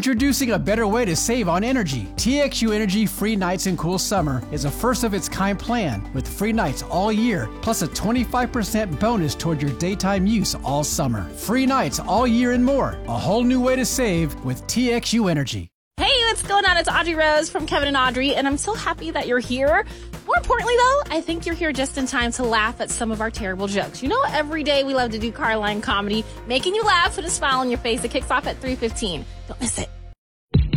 Introducing a better way to save on energy. TXU Energy Free Nights and Cool Summer is a first-of-its-kind plan with free nights all year, plus a 25% bonus toward your daytime use all summer. Free nights all year and more. A whole new way to save with TXU Energy. Hey, what's going on? It's Audrey Rose from Kevin and Audrey, and I'm so happy that you're here. More importantly, though, I think you're here just in time to laugh at some of our terrible jokes. You know, every day we love to do Carline comedy, making you laugh with a smile on your face. It kicks off at 3:15. Don't miss it.